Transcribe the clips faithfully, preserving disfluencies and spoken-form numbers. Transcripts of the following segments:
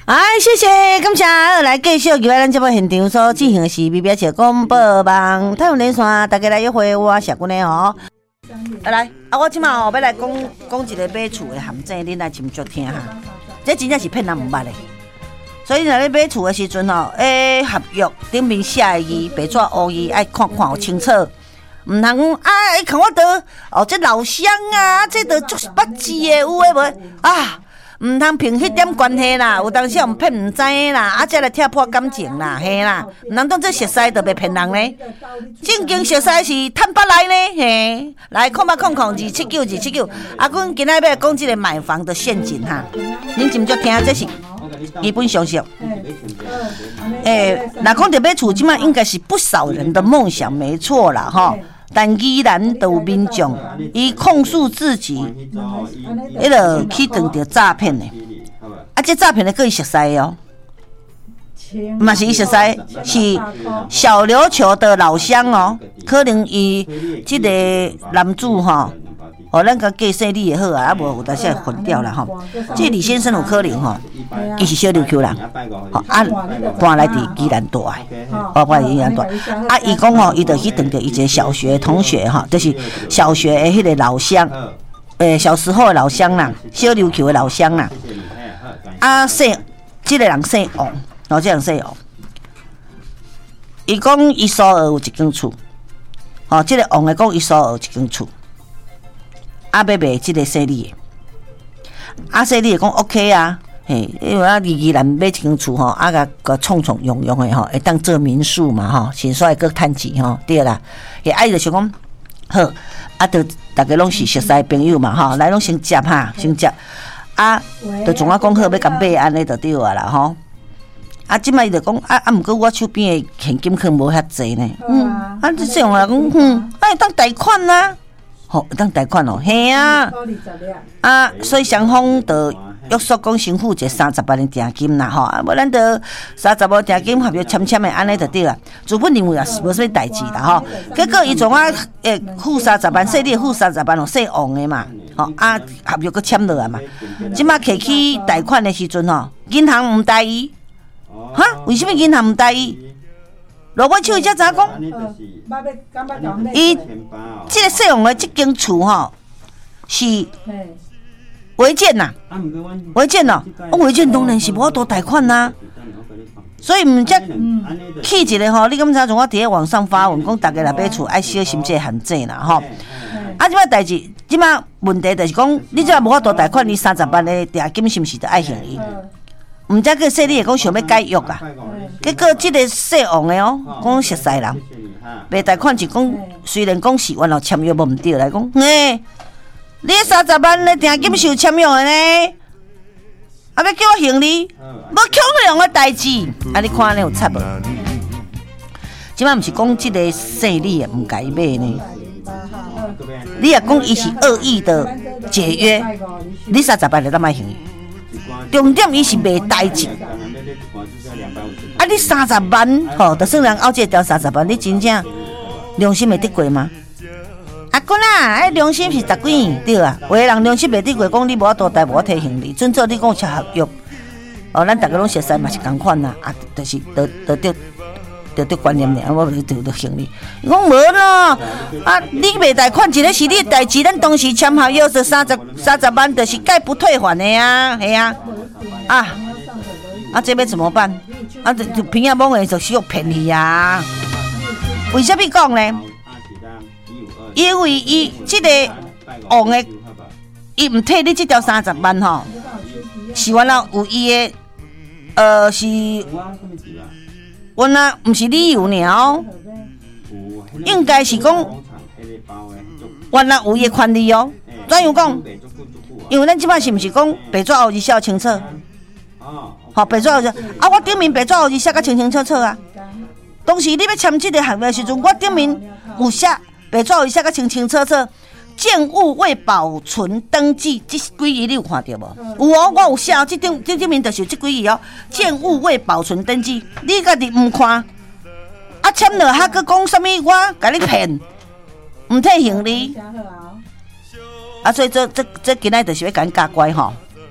哎，谢谢，感谢。来继续，今日咱节目现场所进行的是 B B S 广播网太阳连线，大家来约会，我谢君的哦。来，啊，我即马哦要来讲讲一个买厝的陷阱，恁来斟酌听哈。这真正是骗人毋捌的。所以若咧买厝的时阵吼，诶，合约顶面写的字，白纸黑字，爱看看有清楚。毋通啊！看我倒哦，这老乡啊，这倒足捌字的，有诶无啊？毋通凭迄点关系啦，有当时互骗毋知影啦，啊，才来踢破感情啦，嘿啦，毋通当做熟悉就袂骗人呢。正经熟悉是坦白来呢，嘿，来空八空空二七九二七九，啊，阮今仔要讲即个买房的陷阱哈，恁斟酌听，这是基本常识。诶，若讲着买厝，即摆应该是不少人的梦想，没错啦，吼。但依然都有民众伊控诉自己，迄个去遇到诈骗的，啊，这诈骗的佫伊熟悉哦，嘛是伊熟悉，是小琉球的老乡哦，可能伊即个男主吼，哦，咱甲计算你也好啊，啊无有当时会混掉啦吼。这李先生有可能吼，伊是小琉球人，吼啊，搬来伫宜兰住的，哦，搬来宜兰住。啊，伊讲吼，伊就去碰到伊一个小学同学吼，就是小学的迄个老乡，诶，小时候的老乡啦，小琉球的老乡啦。啊，姓，即个人姓王，哦，这人姓王。伊讲伊所学有一间厝，吼，即个王的讲伊所学有一间厝。啊，要卖即个生理的，啊，生理的讲 OK 啊，嘿，因为啊，宜兰买一间厝吼，啊个个冲冲用用的吼，会当做民宿嘛吼，先煞会搁趁钱吼，对啦。伊啊伊就想讲，好，啊，就大家拢是熟悉朋友嘛吼，来拢先接哈，先接，啊，就从我讲好要甲买安尼就对啊啦吼。啊，即摆伊就讲，啊啊，毋过我手边的现金可无遐济呢，嗯，啊，这样啦，讲，嗯，啊，会当贷款啦。吼，会当贷款哦，嘿啊，啊，所以双方就约束讲先付一三十万的定金啦，吼，啊，无咱就三十万定金合约签签的安尼就对啦。主本认为也是无啥物代志啦，吼。结果伊从我诶付三十万，说你付三十万哦，说王的嘛，吼啊，合约搁签落来嘛。即马摕去贷款的时阵吼，银行毋答伊，哈？为什么银行毋答伊？落尾手伊才知影讲，伊即个姓王的即间厝吼是违建呐，违建哦，我违建当然是无法度贷款呐，所以毋则起一个吼，你敢知影？从我伫咧网上发文讲，大家来买厝爱小心这陷阱啦吼。啊，即摆代志，即摆问题就是讲，你即摆无法度贷款，你三十万的定金是毋是得爱还伊？毋则个说你会讲想要解约啊？结果即个姓王的哦，讲熟悉人，卖贷款就讲，虽然讲是原来签约无毋对来讲，嘿，你三十万的定金是有签约的呢，啊，要叫我还你，无强量的代志，啊，你看你有插无？即摆毋是讲即个姓李的毋该买呢，你也讲伊是恶意的解约，你三十万就当卖还伊。重点伊是卖代志，啊！你三十万吼，就算人拗这条三十万，你真正良心会得过吗？阿公啊，哎，良心是十几对啊，有个人良心袂得过，讲你无法度贷，无法提行李，准做你讲签合约，哦，咱大家拢熟悉嘛是共款啦，啊，就是得得得得得观念尔，我得得得行李。伊讲无咯，啊，你袂贷款，一个是你的代志，咱当时签合约是三十三十万，就是概不退还的呀，系啊。啊啊！这要怎么办？啊，就就平安某人就需要骗你啊！为什么讲呢？因为伊这个王的，伊唔退你这条三十万吼，是原来有伊的，呃，是原来唔是理由尔哦，应该是讲原来有伊的权利哦。怎样讲？因为咱即摆是毋是讲白纸黑字写清楚？吼，白纸黑字啊！我顶面白纸黑字写甲清清楚楚啊。当时你要签这个合约的时阵，我顶面有写白纸黑字写甲清清楚楚。建物未保存登记，这几字你有看到无？有哦，我有写哦，这顶这顶面就是这几字哦。建物未保存登记，你家己唔看，啊签了还佫讲什么？我甲你骗，唔退行李。啊，所以这这这今仔就是要甲咱教乖吼，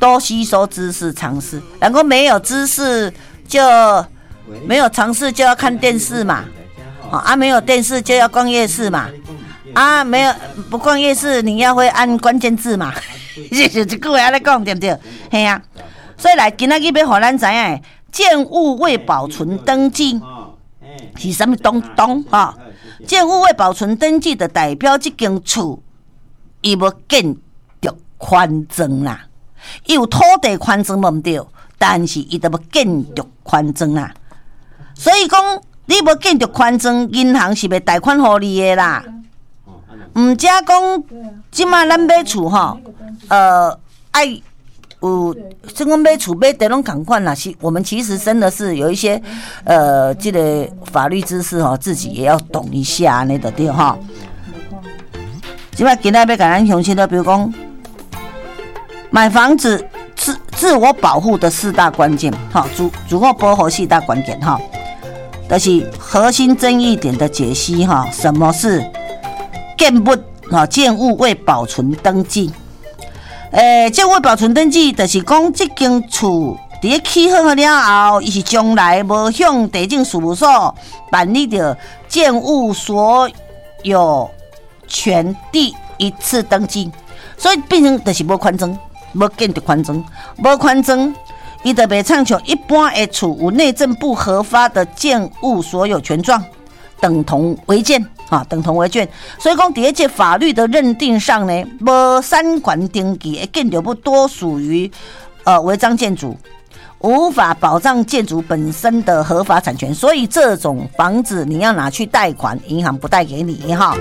多吸收知识常识。然后没有知识就没有常识，就要看电视嘛。啊，没有电视就要逛夜市嘛。啊，没有不逛夜市，你要会按关键字嘛。就是一句话在讲，对不对？嘿啊。所以来今仔日要互咱知影，建物未保存登记是什么东东哈？建物未保存登记的代表，这间厝伊无建筑宽增啦，伊有土地宽增无毋对，但是伊都无建筑宽增啦。所以讲，你无建筑宽增，银行是袂贷款互你的啦。毋只讲，即马咱买厝吼，呃，爱。有，这个买厝买地拢同款啦，是我们其实真的是有一些，呃，这个法律知识哦，自己也要懂一下，那个对哈。即摆今仔要甲咱详细的，比如讲，买房子自自我保护的四大关键，哈，自自我保护四大关键哈，就是核心争议点的解析哈，什么是建物哈，建物未保存登记。诶，建物保存登记，就是讲这间厝伫咧起好了后，伊是将来无向地政事务所办理着建物所有权第一次登记，所以变成就是无宽增，无建筑宽增，无宽增，伊就袂唱像一般的厝有内政部核发的建物所有权状，等同违建。啊，等同违建，所以讲伫这法律的认定上呢，无三权登记的建筑物多属于呃违章建筑，无法保障建筑本身的合法产权，所以这种房子你要拿去贷款，银行不贷给你哈。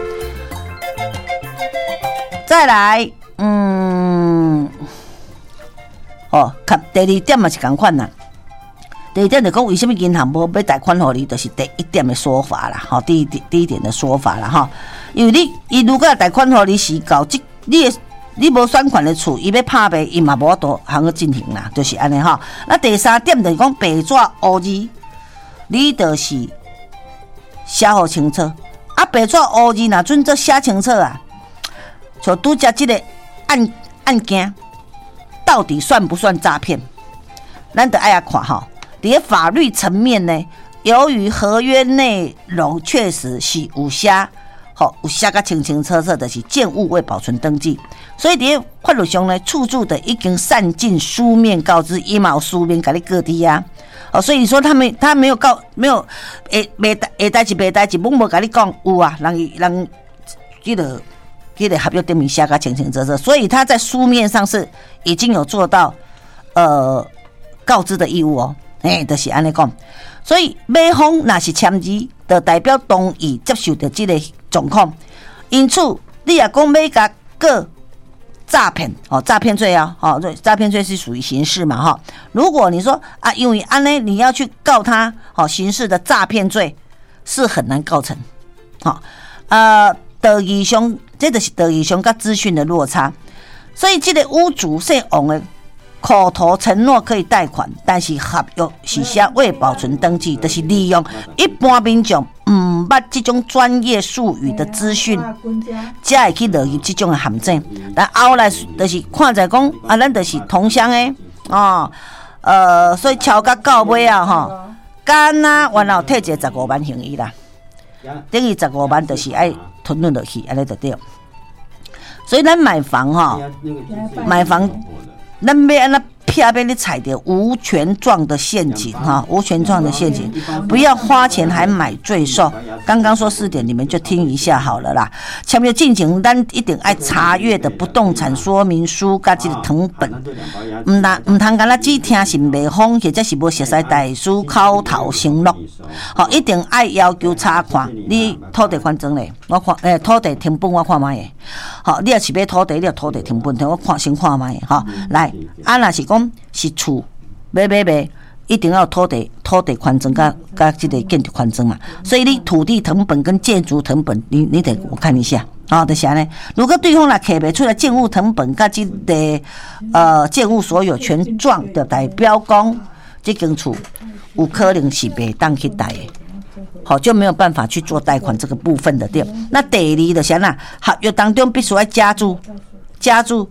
再来，嗯，哦，看第二点嘛是同款啦。第一点就讲，为什么银行无要贷款给你，就是第一点的说法啦，哈，第一点第一点的说法啦，哈，因为你，伊如果要贷款给你是搞这，你的你无选款的厝，伊要拍卖，伊嘛无法度通去进行啦，就是安尼哈。那第三点就是讲白纸黑字，你就是写好清楚，啊，白纸黑字若准则写清楚啊，就拄则这个案案件到底算不算诈骗，咱得爱下看哈。在法律层面呢，由于合约内容确实是有写，好有写个清清楚楚的是建物未保存登记，所以在法律上呢，处处的已经善尽书面告知，伊嘛有书面给你告知啊。哦，所以说他们他没有告没有诶没诶代志没代志，我无跟你讲有啊，人人这个这个合约顶面写个清清楚楚，所以他在书面上是已经有做到呃告知的义务哦。诶、欸，就是安尼讲，所以买方若是签字，就代表同意接受到这个状况。因此，你若讲要甲告诈骗，哦，诈骗罪啊，哦，诈骗罪是属于刑事嘛，哈、哦。如果你说啊，因为安尼你要去告他，哦，刑事的诈骗罪是很难告成，好、哦，呃，道义上，这就是道义上跟资讯的落差，所以这个屋主姓王的。口头承诺可以贷款，但是合约是写未保存登记，就是利用一般民众唔捌这种专业术语的资讯，才会去落入这种的陷阱。但后来就是看在讲啊，咱就是同乡的哦，呃，所以敲到到尾啊，吼，干啊，原来退一个十五万行伊啦，等于十五万就是爱吞吞落去，安尼就对。所以咱买房哈，买房。咱要安怎偏偏你踩到无权状的陷阱哈，无权状的陷阱，不要花钱还买罪受。刚刚说四点，你们就听一下好了啦。前面进行，咱一定爱查阅的不动产说明书甲这个誊本，唔难唔通干那只听信卖方或者是无熟悉代书口头承诺，好，一定爱要求查看你土地权证嘞，我看诶、欸、土地誊本我看卖诶，好，你若是买土地，你要土地誊本，我看先看卖哈，来，啊若是讲。是厝买买卖，一定要土地土地权证甲甲这个建筑权证嘛。所以你土地誊本跟建筑誊本，你你得我看一下啊、哦。就是安尼，如果对方来刻不出来建物誊本甲这个呃建物所有权状的代表讲，这间厝有可能是袂当去贷的。好，就没有办法去做贷款这个部分的对。那第二就是安那合约当中必须要加注加注。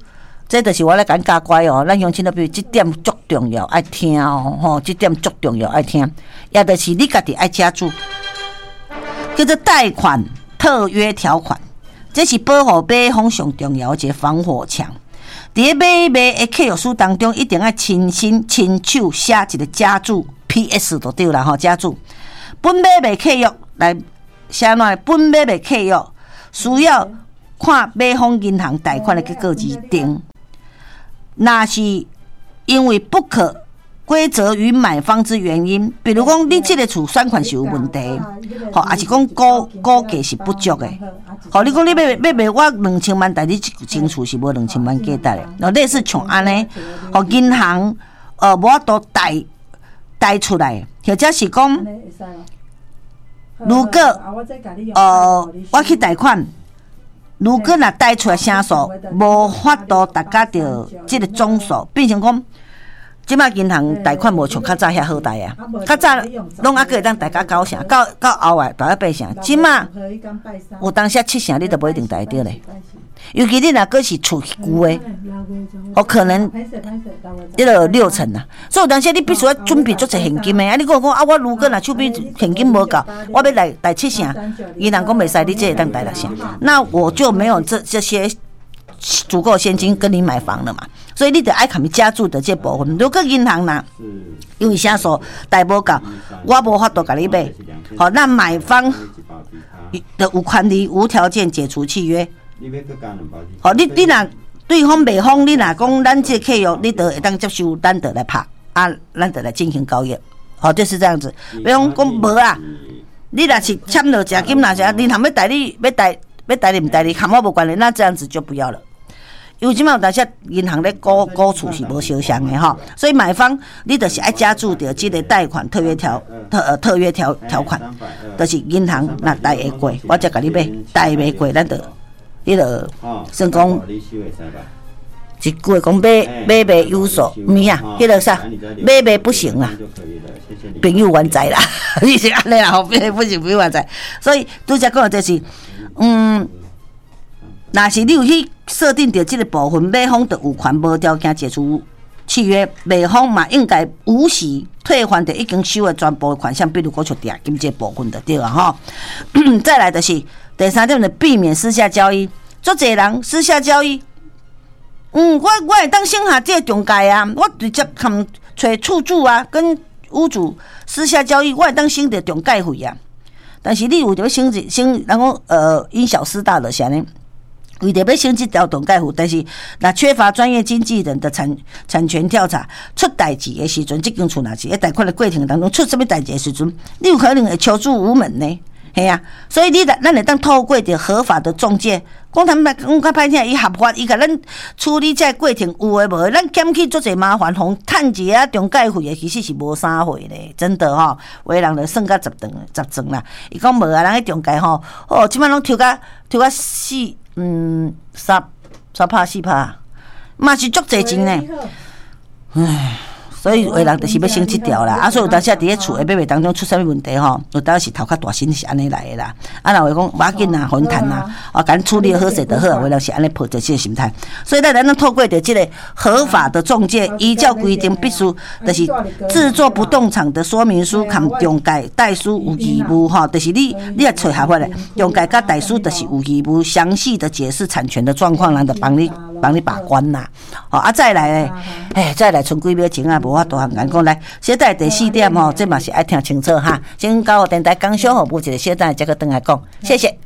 这就是我咧甲教乖哦，咱乡亲都比如这点足重要，爱听哦，吼，这点足重要，爱听，也就是你家己爱加注，叫做贷款特约条款，这是保护买方上重要的一个防火墙。伫咧买卖的契约书当中，一定要亲身亲手写一个加注 P S 就对啦吼，加注本买卖契约来写哪？本买卖契约需要看买方银行贷款的结果而定。那是因为不可归责于买方之原因，比如讲你这个厝算款是有问题，吼，还是讲估估价是不足的，吼，你讲你要要卖我两千万，但你这间厝是无两千万价值的，哦，类似像安尼，吼，银行呃无法度贷贷出来，或者是讲，如果呃我去贷款。如果若贷出来成数无法度达到着即个总数，变成讲，即摆银行贷款无像较早遐好贷啊，较早拢还可会当贷到九成，到到后来贷到八成，即摆有当时七成你都无一定贷得咧。尤其你若个是厝旧诶，哦，可能迄个六成啊，所以有当时你必须要准备足侪现金诶。啊，你讲讲啊，我如果若手边现金无够，我要来贷七成，银行讲袂使，你这会当贷六成，那我就没有这这些足够现金跟你买房了嘛。所以你得爱看你加注的这部分。如果银行呐，因为啥数贷无够，我无法度甲你买，好，那买方的有权利无条件解除契约。好，你你若对方卖方，你若讲咱这契约，你得会当接受，咱得来拍啊，咱得来进行交易。好，就是这样子。比方讲无啊，你若是签了假金，若是银行要贷你，要贷要贷你唔贷你，跟我无关系，那这样子就不要了。因为即摆有当时银行咧估估厝是无相像的吼，所以买方你就是爱加注着即个贷款特约条特呃特约条条款，就是银行若贷会过，我才甲你买，贷袂过，咱就迄个算讲一句话讲买买卖有数，唔是啊，迄个啥买卖不行啦，朋友还财啦，你是安尼啦，吼，买卖不行，朋友还财，所以拄则讲就是，嗯。若是你有去设定着这个部分，买方就有权无条件解除契约，卖方嘛应该无息退还着已经收的全部款项，比如讲像定金这部分就对啊吼。再来就是第三点，就避免私下交易。足侪人私下交易，嗯，我我会当省下这个中介啊，我直接含找厝主啊，跟屋主私下交易，我会当省着中介费啊。但是你有着要省一省，人讲呃因小失大的是安尼。为着要升级调动介户，但是若缺乏专业经纪人的产产权调查，出代志的时阵，即间厝若是喺贷款的过程当中出什么代志的时阵，你有可能会求助无门呢？系啊，所以你咱会当透过着合法的中介，讲坦白讲较歹听，伊合法，伊甲咱处理这过程有诶无诶，咱减去足侪麻烦，互趁一下中介费诶，其实是无啥货咧，真的吼、哦，有诶人就算甲十顿十庄啦。伊讲无啊，人迄中介吼，哦，即摆拢抽甲抽甲四。嗯，三三拍四拍，嘛是足侪钱呢。唉，所以有人就是要省这条啦。啊，所以有当时伫咧厝诶买卖当中出啥物问题吼，有当时头较大心是安尼来诶啦。啊，若话讲无要紧啦，互因谈啦，啊，甲处理好势就好，为了是安尼抱着这个心态。所以咱咱透过着这个合法的中介，依照规定必须就是制作不动产的说明书，含中介代书有义务吼，就是你你也找合法的中介甲代书，就是有义务详细的解释产权的状况，人就帮你帮你把关啦。哦，啊，再来咧，哎，再来剩几秒钟啊，无法度通讲讲来。小等第四点吼，这嘛是爱听清楚哈。先交电台工商服务一个小等，再个转来讲，谢谢。